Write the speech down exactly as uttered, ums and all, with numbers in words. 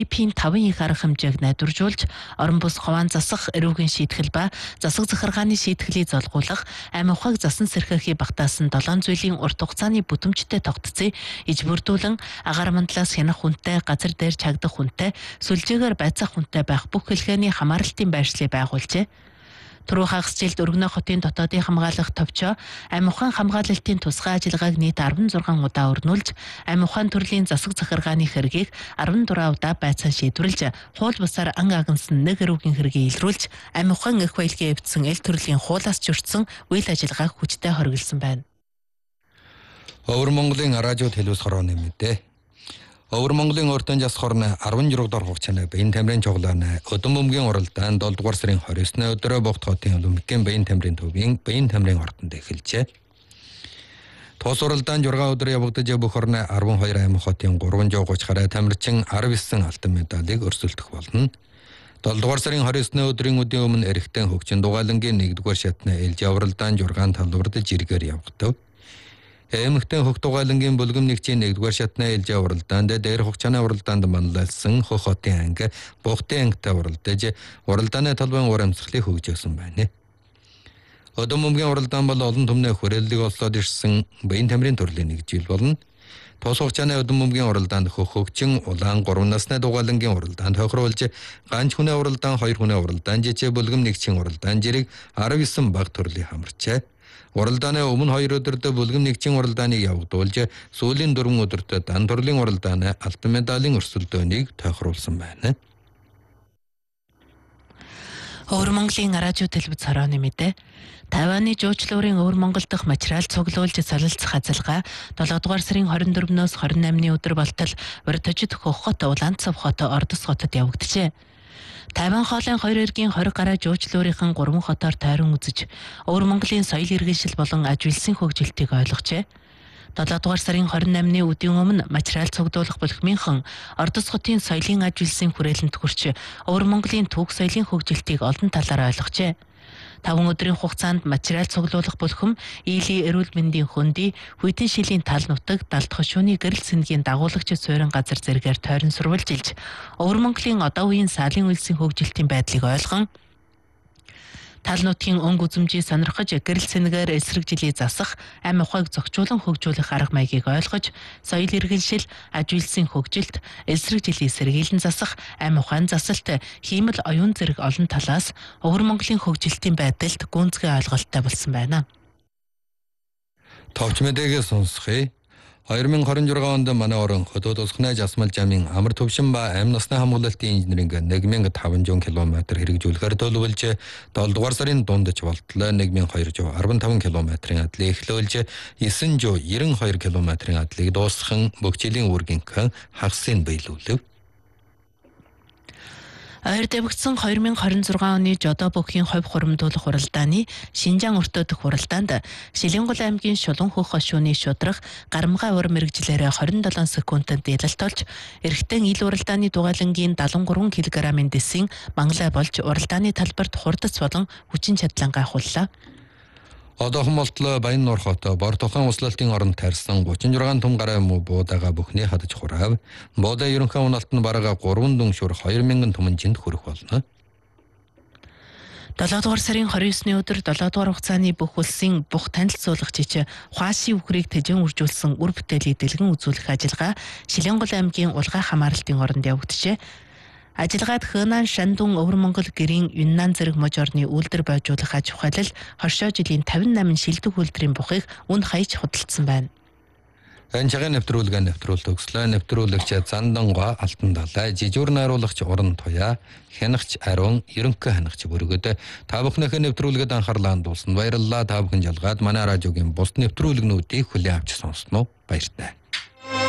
Пин таван их арга хэмжээг найдваржуулж, орон бус ховаан засах эрүүгийн шийтгэл ба засаг захиргааны шийтгэлийг золгуулах, амь ухааг засан сэрхээхийг багтаасан долоон зүйлийн урт хугацааны бүтэмжтэй тогтцыг ижбүрдүүлэн агаар мандлаас хянах хүнтэй, газар дээр чагдах хүнтэй, сүлжээгээр байцаах хүнтэй байх бүх хэлхээний хамааралтын байршлыг байгуулжээ. Түрүү хагасжилд Өргөнөө хотын дотоодын хамгаалах товчоо амь ухаан хамгаалалтын тусгай ажиллагааг нийт арван зургаан удаа өрнүүлж, амь ухаан төрлийн засаг захиргааны хэргийг арван дөрвөн удаа байцаан шийдвэрлэж, хууль бусаар ан агнасан нэг эрүүгийн хэргийг илрүүлж, амь ухаан эх баялагын эвдсэн эл төрлийн хуулиас журдсан үйл ажиллагааг хүчтэй хориглосон байна. Өвөр Монголын радиод хэлбэс хорооны мэдээ. Өвөр Монголын өртөн жас хорны арван жураг дор хугацааны баян тамирын чуглааны өдөн бөмбөгийн уралдаан долоо дугаар сарын хоёр өсний өдрөө Богд хотын Олимпикийн баян тамирын төвийн баян тамирын ортонд эхэлжээ. Тус уралдаан жургаан өдөр явагдаж бүх орны арван хоёр аймаг хотын гурван жуугч хараа тамирчин арав эсэн алтан медалийг өрсөлдөх болно. долоо дугаар сарын хоёр өсний өдрийн үдийн өмнө эрэгтэн хөгжин дугаалангийн нэгдүгээр шатны ээлж уралдаан жургаан талбардаж иргээр явагдав. Эмэгтэй хөх дугаалангийн бүлгэм нэгжийн нэгдүгээр шатны ээлж уралдаанд дээр хугацааны уралдаанд манлайлсан хөх хотын анги Бухтын ангитай уралдаж уралдааны талбайн ур амьсгалыг хөгжөөсөн байна. Өдөн бөмбөгийн уралдаан бол олон түмний хүрээллийг олсоод ирсэн баян тамирын төрлийн нэг жил болно. Тус хугацааны өдөн бөмбөгийн уралдаанд хөх хөгжин улаан гурван насны дугаалангийн уралдаанд тохируулж ганц хүнээ уралдаан хоёр хүнээ уралдаан жижиг бүлгэм нэгжийн уралдаан жирийг арав эсэн баг төрлийн хамарчээ. Уралдааны өмнө хоёр өдөртөө бүлгэм нэгжийн уралдааныг явагдуулж, сүүлийн дөрвөн өдөртөө дан төрлийн уралдааны алтан медалийн өрсөлдөөнийг тохируулсан байна. Өвөр Монголын радио телевиз хорооны мэдээ. Тайваны жуучлуурын Өвөр Монгол дахь материал цуглуулж солилцох ажиллагаа долоо дугаар сарын хорин дөрвнөөс хорин наймны өдөр болтол урд тожид хөх хот, Улаанцав хот, Ордос хотод явагджээ. Тайван хоолын хоёр эргийн хориг гараа жуучлуурынхан гурван хотоор тойрон үзэж, Өвөр Монголын соёл иргэншил болон аж үйлсийн хөгжилтийг ойлгожээ. долоо дугаар сарын хорин наймны үдийн өмнө материал цуглуулах бүлхмийнхэн Ордос хотын соёлын аж үйлсийн хүрээлэнд хүрч, Өвөр Монголын түүх соёлын хөгжилтийг олон талаар ойлгожээ. Таван өдрийн хугацаанд материал цуглуулах бүлхэм Ийлийн эрүүл мэндийн хөндий, Хүйтэн шилийн тал нутаг, Далд хошууны гэрэл сэнгийн дагуулагч суурин газар зэргээр тойрон сурвалжилж, Өвөр Монголын одоо үеийн саалын үйлсийн хөгжилтийн байдлыг ойлгон, тал нутгийн өнгө үзэмжийг сонирхож, гэрэл сэнгээр эсрэгжилийг засах, амь ухааг зохицуулан хөгжүүлэх арга маягийг ойлгож, соёл иргэншил, аж үйлсийн хөгжилт, эсрэгжилийг сэргийлэн засах, амь ухаан засалт, хиймэл оюун зэрэг олон талаас Өвөр Монголын хөгжилтийн байдалд гүнзгий ойлголттой болсон байна. Товч мэдээгээ сонсхий. хоёр мың хорин жургаан онд манай орон хотод улсхнаа жасмал жамын амар төвшин ба амь насны хамгаалалтын инженеринг нэг мянган таван зуун километр хэрэгжүүлэхээр төлөвлөж, долоо дугаар сарын дундаж болтлоо нэг мянган хоёр зуун арван таван километрийн адлыг эхлүүлж, есөн зуун ерөн хоёр километрийн адлыг дуусган бүх жилийн үргэнхэн хагасыг биелүүлв. Ойр дэвгдсэн хоёр мың хорин зургаан оны Жодо бүхийн хувь хуримдуулах уралдааны Шинжаан өртөө дэх уралдаанд Шилэнгул аймгийн Шулуун хөх хошууны шудрах Гарамгай ур мэрэгжлээрээ хорин долоон секундэд ялалт олж, эрэгтэн ил уралдааны дугаалангийн дадлан гурван килограммын дэсийн мангалай болж уралдааны талбарт хурдац болон хүчин чадлан гайхууллаа. Одоохон болтлоо Баян Нуур хот бор тухайн услалтын оронд тарьсан гучин зургаан том гараа муу буудаага бүхний хадаж хураав. Буудаа ерөнхий унаалт нь бараг гурван дүншүр хоёр мянган түмэнжинд хүрэх болно. долоо дугаар сарын хоёр өсний өдөр долоо дугаар хугацааны бүх улсын бүх танилцуулагчид хуашийн үхрийг тэжэн үржүүлсэн үр бүтээлийг дэлгэн үзүүлэх ажиллагаа Шилэнгул аймгийн улгай хамаарлалтын оронд явагдажээ. Ажиллагаад Хэнан, Шандун, Өвөр Монгол гэрийн Юннан зэрэг мож орны үйлдвэр байжуулах аж ахуйлал хоршоо жилийн тавин восемь шилдэг үйлдвэрийн бухыг үн хаяж худалдсан байна. Анчагийн нэвтрүүлгээ нэвтрүүл төгслөө. Нэвтрүүлэгч Зандангой, Алтан далай, жижүүр найруулагч Уран Туяа, хянагч Ариун, ерөнхий хянагч Бүргөд та бүхнийхээ нэвтрүүлгэд анхаарлаа хандуулсан баярлалаа. Та бүхэн жалгаад манай радиогийн бус нэвтрүүлгнүүдийг хүлээн авч сонсноо баяртай.